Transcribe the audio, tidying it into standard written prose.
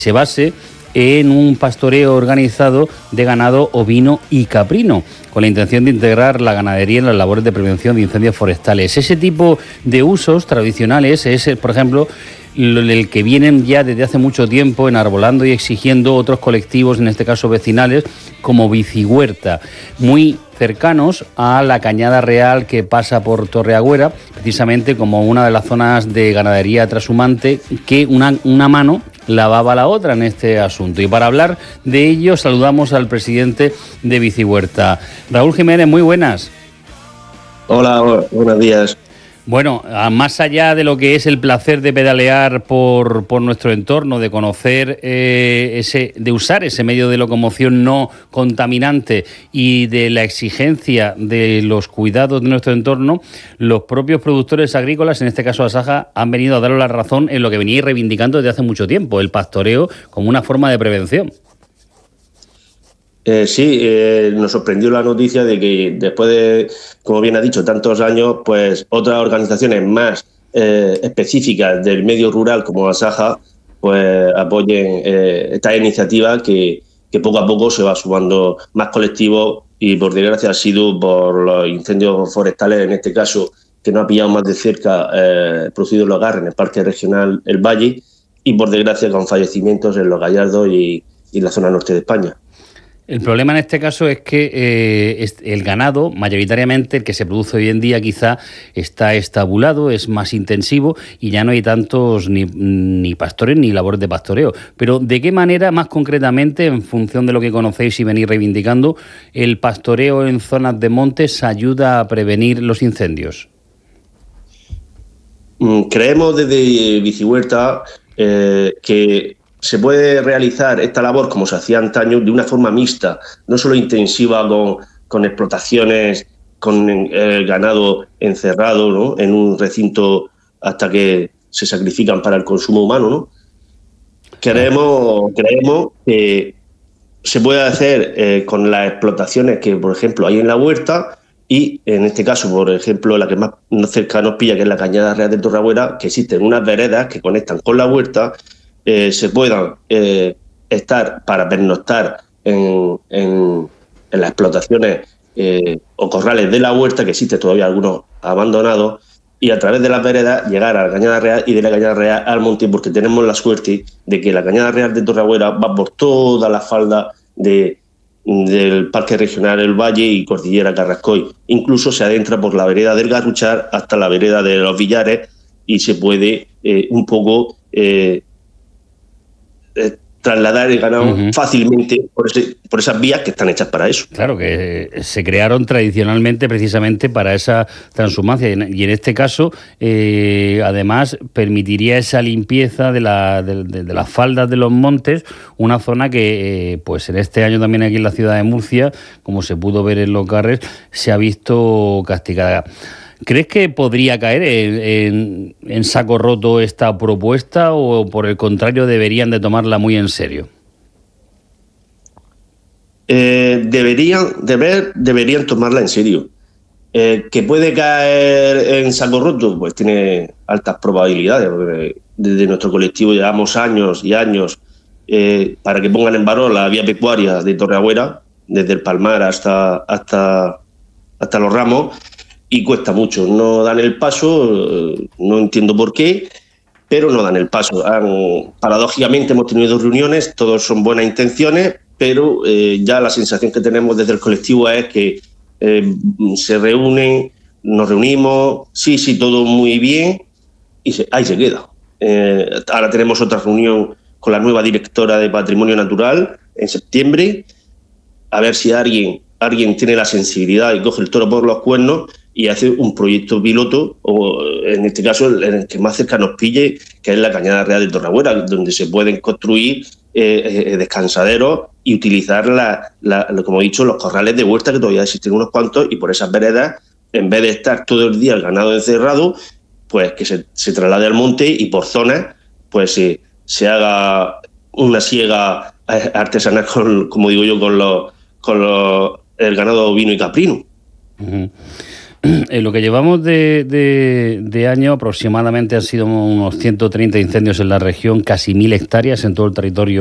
se base en un pastoreo organizado de ganado ovino y caprino, con la intención de integrar la ganadería en las labores de prevención de incendios forestales. Ese tipo de usos tradicionales es, por ejemplo, el que vienen ya desde hace mucho tiempo enarbolando y exigiendo otros colectivos, en este caso vecinales, como Bicihuerta, muy cercanos a la Cañada Real que pasa por Torreagüera, precisamente como una de las zonas de ganadería trashumante que una mano lavaba la otra en este asunto. Y para hablar de ello saludamos al presidente de Bicihuerta. Raúl Jiménez, muy buenas. Hola, buenos días. Bueno, más allá de lo que es el placer de pedalear por nuestro entorno, de conocer de usar ese medio de locomoción no contaminante y de la exigencia de los cuidados de nuestro entorno, los propios productores agrícolas, en este caso Asaja, han venido a daros la razón en lo que veníais reivindicando desde hace mucho tiempo, el pastoreo como una forma de prevención. Nos sorprendió la noticia de que después de, como bien ha dicho, tantos años, pues otras organizaciones más específicas del medio rural como Asaja, pues apoyen esta iniciativa que poco a poco se va sumando más colectivos y por desgracia ha sido por los incendios forestales, en este caso, que nos ha pillado más de cerca, producido en Los Garres, en el Parque Regional El Valle, y por desgracia con fallecimientos en Los Gallardos y la zona norte de España. El problema en este caso es que el ganado, mayoritariamente el que se produce hoy en día, quizá está estabulado, es más intensivo y ya no hay tantos ni pastores ni labores de pastoreo. Pero ¿de qué manera, más concretamente, en función de lo que conocéis y venís reivindicando, el pastoreo en zonas de montes ayuda a prevenir los incendios? Creemos desde Bicihuerta que se puede realizar esta labor como se hacía antaño de una forma mixta, no solo intensiva con explotaciones, con el ganado encerrado, ¿no?, en un recinto hasta que se sacrifican para el consumo humano, ¿no? Creemos que se puede hacer con las explotaciones que, por ejemplo, hay en la huerta y, en este caso, por ejemplo, la que más cerca nos pilla, que es la Cañada Real de Torreagüera, que existen unas veredas que conectan con la huerta, se puedan estar para pernoctar en las explotaciones o corrales de la huerta, que existen todavía algunos abandonados, y a través de las veredas llegar a la Cañada Real y de la Cañada Real al monte, porque tenemos la suerte de que la Cañada Real de Torreagüera va por toda la falda del Parque Regional El Valle y Cordillera Carrascoy. Incluso se adentra por la vereda del Garruchar hasta la vereda de los Villares y se puede un poco trasladar el ganado fácilmente por esas vías que están hechas para eso. Claro, que se crearon tradicionalmente precisamente para esa transhumancia y en este caso además permitiría esa limpieza de las faldas de los montes, una zona que pues en este año también aquí en la ciudad de Murcia, como se pudo ver en Los Garres, se ha visto castigada. ¿Crees que podría caer en saco roto esta propuesta o, por el contrario, deberían de tomarla muy en serio? Deberían tomarla en serio. ¿Que puede caer en saco roto? Pues tiene altas probabilidades, porque desde nuestro colectivo llevamos años y años para que pongan en valor la vía pecuaria de Torreagüera, desde el Palmar hasta Los Ramos, y cuesta mucho, no dan el paso, no entiendo por qué, pero no dan el paso. Paradójicamente hemos tenido 2 reuniones, todos son buenas intenciones, pero ya la sensación que tenemos desde el colectivo es que se reúnen, nos reunimos, sí, todo muy bien, y ahí se queda. Ahora tenemos otra reunión con la nueva directora de Patrimonio Natural en septiembre, a ver si alguien tiene la sensibilidad y coge el toro por los cuernos y hace un proyecto piloto, o en este caso en el que más cerca nos pille, que es la Cañada Real de Torreagüera, donde se pueden construir descansaderos y utilizar, como he dicho, los corrales de huerta, que todavía existen unos cuantos, y por esas veredas, en vez de estar todo el día el ganado encerrado, pues que se traslade al monte y por zonas pues se haga una siega artesanal, como digo yo, con el ganado ovino y caprino. En lo que llevamos de año, aproximadamente han sido unos 130 incendios en la región, casi 1.000 hectáreas en todo el territorio